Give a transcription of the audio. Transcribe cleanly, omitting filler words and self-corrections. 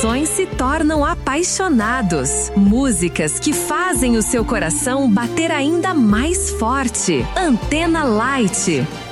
corações se tornam apaixonados. Músicas que fazem o seu coração bater ainda mais forte. Antena Light.